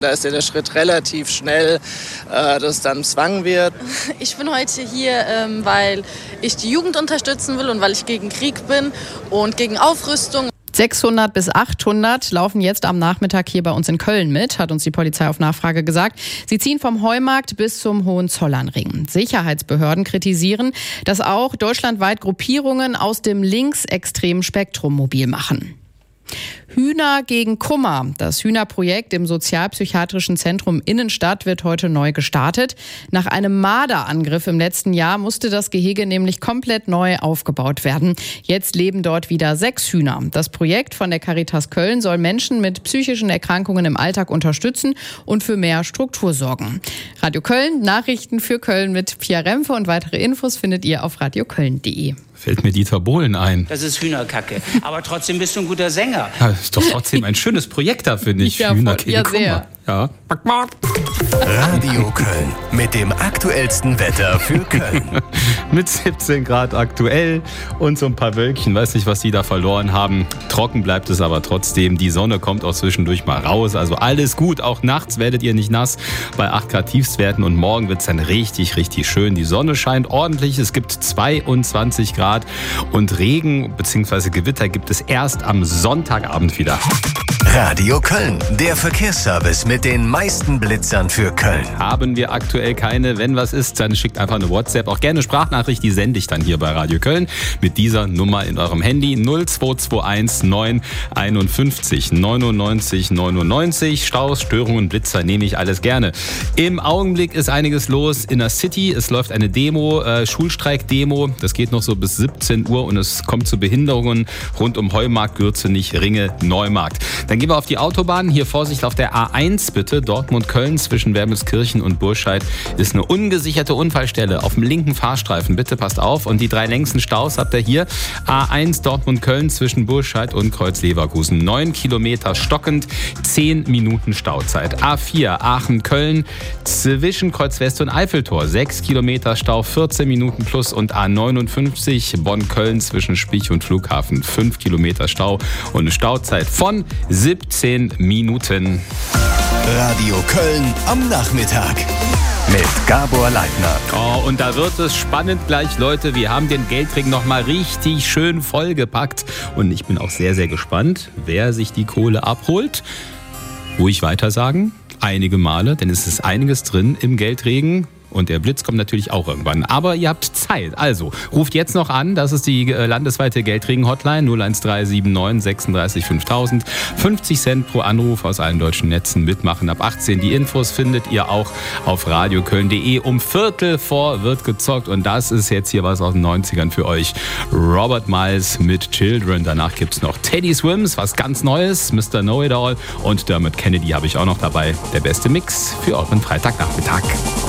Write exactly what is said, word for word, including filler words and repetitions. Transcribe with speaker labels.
Speaker 1: Da ist ja der Schritt relativ schnell, äh, dass es dann Zwang wird.
Speaker 2: Ich bin heute hier, ähm, weil ich die Jugend unterstützen will und weil ich gegen Krieg bin und gegen Aufrüstung.
Speaker 3: sechshundert bis achthundert laufen jetzt am Nachmittag hier bei uns in Köln mit, hat uns die Polizei auf Nachfrage gesagt. Sie ziehen vom Heumarkt bis zum Hohenzollernring. Sicherheitsbehörden kritisieren, dass auch deutschlandweit Gruppierungen aus dem linksextremen Spektrum mobil machen. Hühner gegen Kummer. Das Hühnerprojekt im Sozialpsychiatrischen Zentrum Innenstadt wird heute neu gestartet. Nach einem Marderangriff im letzten Jahr musste das Gehege nämlich komplett neu aufgebaut werden. Jetzt leben dort wieder sechs Hühner. Das Projekt von der Caritas Köln soll Menschen mit psychischen Erkrankungen im Alltag unterstützen und für mehr Struktur sorgen. Radio Köln, Nachrichten für Köln mit Pia Rempfe und weitere Infos findet ihr auf radioköln punkt de.
Speaker 4: Fällt mir Dieter Bohlen ein.
Speaker 5: Das ist Hühnerkacke. Aber trotzdem bist du ein guter Sänger.
Speaker 4: Ja, ist doch trotzdem ein schönes Projekt da, finde ich.
Speaker 3: Ja,
Speaker 4: Hühner
Speaker 3: voll,
Speaker 4: gegen
Speaker 3: ja,
Speaker 4: Kummer.
Speaker 3: sehr.
Speaker 4: Ja.
Speaker 6: Radio Köln mit dem aktuellsten Wetter für Köln.
Speaker 4: Mit siebzehn Grad aktuell und so ein paar Wölkchen. Weiß nicht, was die da verloren haben. Trocken bleibt es aber trotzdem. Die Sonne kommt auch zwischendurch mal raus. Also alles gut. Auch nachts werdet ihr nicht nass bei acht Grad Tiefstwerten. Und morgen wird es dann richtig, richtig schön. Die Sonne scheint ordentlich. Es gibt zweiundzwanzig Grad. Und Regen bzw. Gewitter gibt es erst am Sonntagabend wieder.
Speaker 6: Radio Köln, der Verkehrsservice mit den meisten Blitzern für Köln.
Speaker 4: Haben wir aktuell keine. Wenn was ist, dann schickt einfach eine WhatsApp. Auch gerne Sprachnachricht, die sende ich dann hier bei Radio Köln mit dieser Nummer in eurem Handy null zwei zwei eins neun einundfünfzig neunundneunzig neunundneunzig. Staus, Störungen, Blitzer nehme ich alles gerne. Im Augenblick ist einiges los in der City. Es läuft eine Demo, äh, Schulstreik-Demo. Das geht noch so bis siebzehn Uhr und es kommt zu Behinderungen rund um Heumarkt, Gürzenich, Ringe, Neumarkt. Dann gehen wir auf die Autobahn. Hier Vorsicht auf der A eins bitte. Dortmund-Köln zwischen Wermelskirchen und Burscheid ist eine ungesicherte Unfallstelle auf dem linken Fahrstreifen. Bitte passt auf. Und die drei längsten Staus habt ihr hier. A eins Dortmund-Köln zwischen Burscheid und Kreuz-Leverkusen. Neun Kilometer stockend, zehn Minuten Stauzeit. A vier Aachen-Köln zwischen Kreuz-West und Eiffeltor. Sechs Kilometer Stau, vierzehn Minuten plus. Und A neunundfünfzig Bonn-Köln zwischen Spich und Flughafen. Fünf Kilometer Stau und eine Stauzeit von siebzehn Minuten.
Speaker 6: Radio Köln am Nachmittag mit Gabor Leitner.
Speaker 4: Oh, und da wird es spannend gleich, Leute. Wir haben den Geldring noch mal richtig schön vollgepackt. Und ich bin auch sehr, sehr gespannt, wer sich die Kohle abholt. Ruhig weiter sagen. Einige Male, denn es ist einiges drin im Geldregen. Und der Blitz kommt natürlich auch irgendwann. Aber ihr habt Zeit. Also, ruft jetzt noch an. Das ist die landesweite Geldregen-Hotline null eins drei sieben neun sechsunddreißig fünftausend. fünfzig Cent pro Anruf aus allen deutschen Netzen. Mitmachen ab achtzehn. Die Infos findet ihr auch auf radioköln punkt de. Um Viertel vor wird gezockt. Und das ist jetzt hier was aus den neunzigern für euch. Robert Miles mit Children. Danach gibt's noch Teddy Swims, was ganz Neues. Mister Know-It-All. Und Dermot Kennedy habe ich auch noch dabei. Der beste Mix für euren Freitagnachmittag.